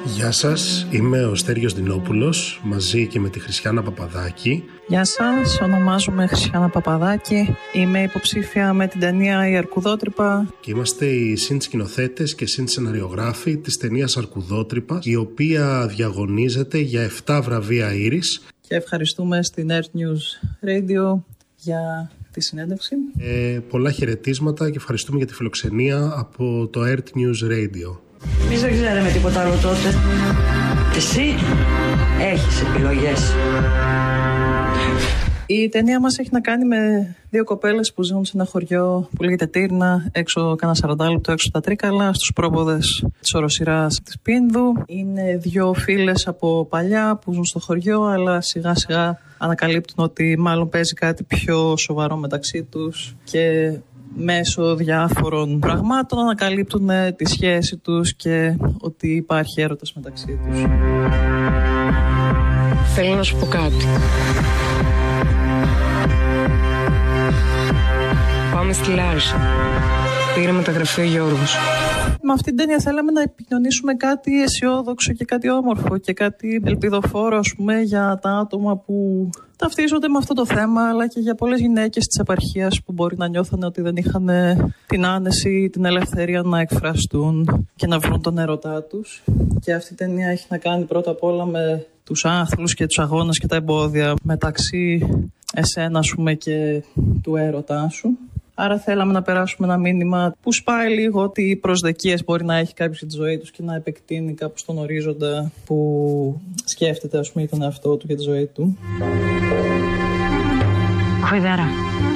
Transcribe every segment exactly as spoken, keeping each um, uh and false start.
Γεια σας, είμαι ο Στέργιος Δινόπουλος, μαζί και με τη Χριστιάνα Παπαδάκη. Γεια σας, ονομάζομαι Χριστιάνα Παπαδάκη, είμαι υποψήφια με την ταινία «Η Αρκουδότρυπα». Και είμαστε οι συνσκηνοθέτες και συνσεναριογράφοι της ταινίας Αρκουδότρυπα, η οποία διαγωνίζεται για επτά βραβεία Ήρης. Και ευχαριστούμε στην Earth News Radio για τη συνέντευξη. Ε, πολλά χαιρετίσματα και ευχαριστούμε για τη φιλοξενία από το Earth News Radio. Εμείς δεν ξέραμε τίποτα άλλο τότε. Εσύ έχεις επιλογές. Η ταινία μας έχει να κάνει με δύο κοπέλες που ζουν σε ένα χωριό που λέγεται Τύρνα, έξω κάνα σαράντα λεπτό έξω τα Τρίκαλα, στους πρόποδες της οροσειράς της Πίνδου. Είναι δύο φίλες από παλιά που ζουν στο χωριό, αλλά σιγά σιγά ανακαλύπτουν ότι μάλλον παίζει κάτι πιο σοβαρό μεταξύ τους και μέσω διάφορων πραγμάτων ανακαλύπτουν τη σχέση τους και ότι υπάρχει έρωτας μεταξύ τους. Θέλω να σου πω κάτι. Πάμε στη Λάρισα. Πήρε μεταγραφή ο Γιώργος. Με αυτήν την ταινία θέλαμε να επικοινωνήσουμε κάτι αισιόδοξο και κάτι όμορφο και κάτι ελπιδοφόρο, ας πούμε, για τα άτομα που ταυτίζονται με αυτό το θέμα, αλλά και για πολλές γυναίκες της επαρχίας που μπορεί να νιώθανε ότι δεν είχαν την άνεση, την ελευθερία να εκφραστούν και να βρουν τον έρωτά τους. Και αυτή η ταινία έχει να κάνει πρώτα απ' όλα με τους άθλους και τους αγώνες και τα εμπόδια μεταξύ εσένα, ας πούμε, και του έρωτά σου. Άρα θέλαμε να περάσουμε ένα μήνυμα που σπάει λίγο ότι προσδοκίες μπορεί να έχει κάποιος για τη ζωή τους και να επεκτείνει κάπως τον ορίζοντα που σκέφτεται, ας πούμε, για τον εαυτό του και τη ζωή του. Χοϊδάρα.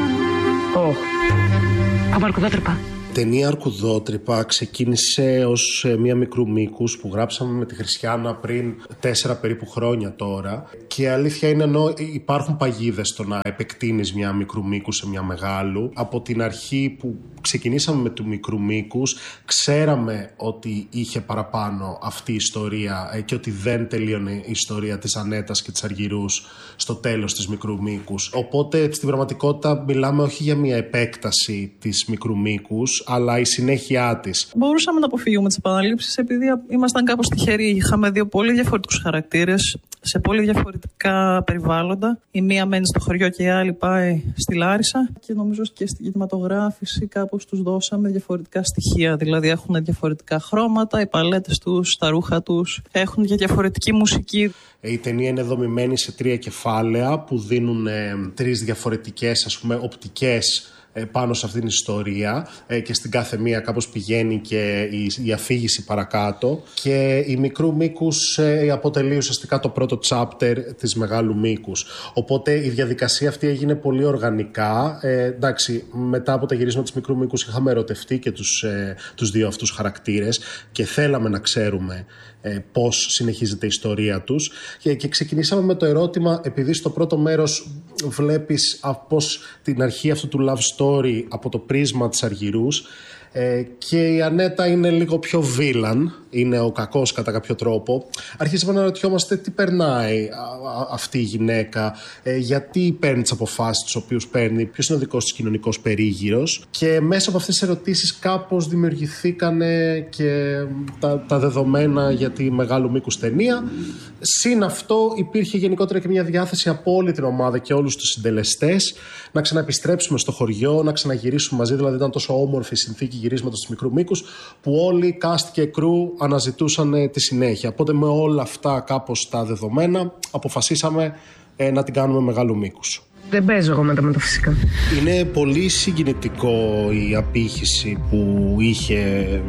Ω. Από Αρκουδότρυπα. Η ταινία Αρκουδότρυπα ξεκίνησε ως μια μικρού μήκους που γράψαμε με τη Χριστιάνα πριν τέσσερα περίπου χρόνια τώρα. Και η αλήθεια είναι, ενώ υπάρχουν παγίδες στο να επεκτείνεις μια μικρού μήκους σε μια μεγάλου, από την αρχή που ξεκινήσαμε με του μικρού μήκους, ξέραμε ότι είχε παραπάνω αυτή η ιστορία και ότι δεν τελείωνε η ιστορία της Ανέτας και της Αργυρούς στο τέλος της μικρού μήκους. Οπότε στην πραγματικότητα μιλάμε όχι για μια επέκταση της μικρού μήκους, αλλά η συνέχεια της. Μπορούσαμε να αποφύγουμε τις επαναλήψεις επειδή ήμασταν κάπως τυχεροί. Είχαμε δύο πολύ διαφορετικούς χαρακτήρες σε πολύ διαφορετικά περιβάλλοντα. Η μία μένει στο χωριό και η άλλη πάει στη Λάρισα. Και νομίζω και στην κινηματογράφηση κάπως τους δώσαμε διαφορετικά στοιχεία. Δηλαδή έχουν διαφορετικά χρώματα, οι παλέτες τους, τα ρούχα τους, έχουν και διαφορετική μουσική. Η ταινία είναι δομημένη σε τρία κεφάλαια που δίνουν ε, τρεις διαφορετικές, ας πούμε, οπτικές πάνω σε αυτήν την ιστορία και στην κάθε μία κάπως πηγαίνει και η αφήγηση παρακάτω και η μικρού μήκους αποτελεί ουσιαστικά το πρώτο chapter της μεγάλου μήκους. Οπότε η διαδικασία αυτή έγινε πολύ οργανικά. Ε, εντάξει, μετά από τα γυρίσματα της μικρού μήκους είχαμε ερωτευτεί και τους, ε, τους δύο αυτούς χαρακτήρες και θέλαμε να ξέρουμε ε, πώς συνεχίζεται η ιστορία τους και, και ξεκινήσαμε με το ερώτημα, επειδή στο πρώτο μέρος βλέπεις πώς την αρχή αυτού του love story από το πρίσμα της Αργυρούς ε, και η Ανέτα είναι λίγο πιο βίλαν, είναι ο κακός κατά κάποιο τρόπο. Αρχίσαμε να ρωτιόμαστε τι περνάει α, α, αυτή η γυναίκα, ε, γιατί παίρνει τις αποφάσεις τις οποίες παίρνει, ποιος είναι ο δικός της κοινωνικός περίγυρος, και μέσα από αυτές τις ερωτήσεις κάπως δημιουργηθήκαν και τα, τα δεδομένα για τη μεγάλου μήκους ταινία. Συν αυτό υπήρχε γενικότερα και μια διάθεση από όλη την ομάδα και όλους τους συντελεστές να ξαναεπιστρέψουμε στο χωριό, να ξαναγυρίσουμε μαζί. Δηλαδή ήταν τόσο όμορφη η συνθήκη γυρίσματος του μικρού μήκους που όλοι, cast και crew, αναζητούσαν τη συνέχεια. Οπότε με όλα αυτά κάπως τα δεδομένα αποφασίσαμε ε, να την κάνουμε μεγάλου μήκους. Δεν παίζω εγώ με τα μεταφυσικά. Είναι πολύ συγκινητικό η απήχηση που είχε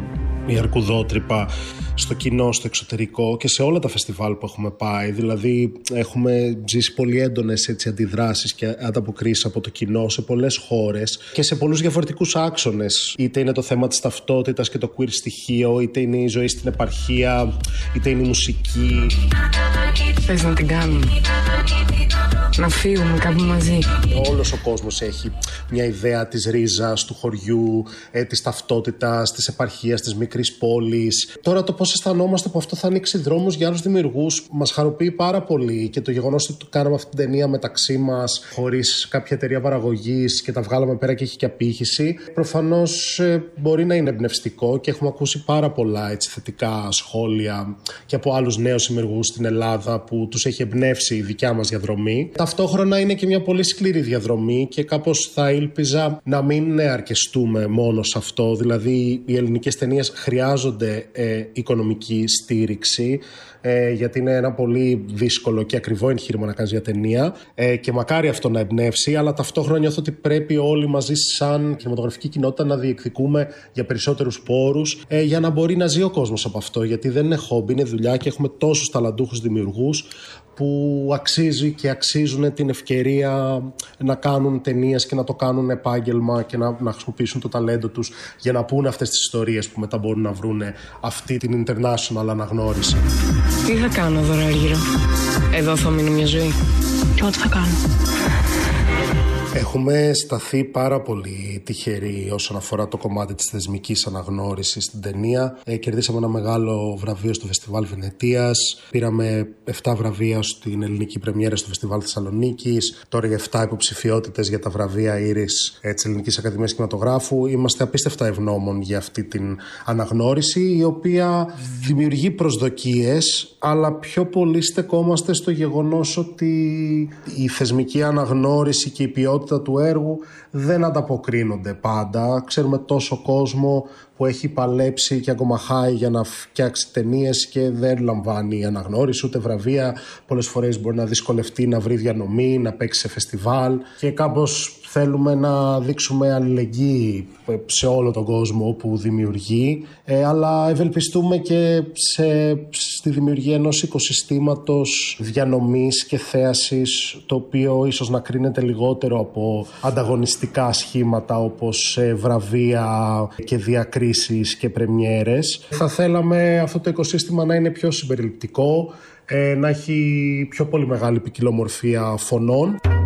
η Αρκουδότρυπα στο κοινό, στο εξωτερικό και σε όλα τα φεστιβάλ που έχουμε πάει. Δηλαδή έχουμε ζήσει πολύ έντονες έτσι, αντιδράσεις και ανταποκρίσεις από το κοινό σε πολλές χώρες και σε πολλούς διαφορετικούς άξονες. Είτε είναι το θέμα της ταυτότητας και το queer στοιχείο, είτε είναι η ζωή στην επαρχία, είτε είναι η μουσική. Θες να την κάνουμε? να φύγουμε κάπου μαζί. Όλος ο κόσμος έχει μια ιδέα της ρίζας, του χωριού, ε, της ταυτότητας, της επαρχίας, της μικρής πόλης. Τώρα το πώς αισθανόμαστε που αυτό θα ανοίξει δρόμους για άλλους δημιουργούς μας χαροποιεί πάρα πολύ, και το γεγονός ότι κάναμε αυτή την ταινία μεταξύ μας, χωρίς κάποια εταιρεία παραγωγής, και τα βγάλαμε πέρα και έχει και απήχηση, προφανώς ε, μπορεί να είναι εμπνευστικό, και έχουμε ακούσει πάρα πολλά έτσι, θετικά σχόλια και από άλλους νέους δημιουργούς στην Ελλάδα που τους έχει εμπνεύσει η δικιά μας διαδρομή. Ταυτόχρονα είναι και μια πολύ σκληρή διαδρομή, και κάπως θα ήλπιζα να μην αρκεστούμε μόνο σε αυτό. Δηλαδή, οι ελληνικές ταινίες χρειάζονται ε, οικονομική στήριξη, ε, γιατί είναι ένα πολύ δύσκολο και ακριβό εγχείρημα να κάνεις για ταινία, ε, και μακάρι αυτό να εμπνεύσει, αλλά ταυτόχρονα νιώθω ότι πρέπει όλοι μαζί, σαν κινηματογραφική κοινότητα, να διεκδικούμε για περισσότερους πόρους, ε, για να μπορεί να ζει ο κόσμος από αυτό. Γιατί δεν είναι χόμπι, είναι δουλειά, και έχουμε τόσους ταλαντούχους δημιουργούς που αξίζει και αξίζουν την ευκαιρία να κάνουν ταινίες και να το κάνουν επάγγελμα, και να, να χρησιμοποιήσουν το ταλέντο τους για να πούνε αυτές τις ιστορίες που μετά μπορούν να βρουν αυτή την international αναγνώριση. Τι θα κάνω εδώ, Άργυρο? Εδώ θα μείνω μια ζωή. Και ό,τι θα κάνω. Έχουμε σταθεί πάρα πολύ τυχεροί όσον αφορά το κομμάτι της θεσμικής αναγνώρισης στην ταινία. Ε, κερδίσαμε ένα μεγάλο βραβείο στο Φεστιβάλ Βενετίας. Πήραμε επτά βραβεία στην ελληνική πρεμιέρα στο Φεστιβάλ Θεσσαλονίκης. Τώρα για επτά υποψηφιότητες για τα βραβεία Ήρης ε, της Ελληνικής Ακαδημίας Κινηματογράφου. Είμαστε απίστευτα ευγνώμων για αυτή την αναγνώριση, η οποία δημιουργεί προσδοκίες, αλλά πιο πολύ στεκόμαστε στο γεγονός ότι η θεσμική αναγνώριση και η ποιότητα του έργου δεν ανταποκρίνονται πάντα. Ξέρουμε τόσο κόσμο που έχει παλέψει και ακόμα χάει για να φτιάξει ταινίες και δεν λαμβάνει αναγνώριση ούτε βραβεία. Πολλές φορές μπορεί να δυσκολευτεί να βρει διανομή, να παίξει σε φεστιβάλ, και κάπως θέλουμε να δείξουμε αλληλεγγύη σε όλο τον κόσμο όπου δημιουργεί, ε, αλλά ευελπιστούμε και σε, στη δημιουργία ενός οικοσυστήματος διανομής και θέασης, το οποίο ίσως να κρίνεται λιγότερο από ανταγωνιστικά σχήματα όπως ε, βραβεία και διακρίσεις και πρεμιέρες. Θα θέλαμε αυτό το οικοσύστημα να είναι πιο συμπεριληπτικό, ε, να έχει πιο πολύ μεγάλη ποικιλομορφία φωνών.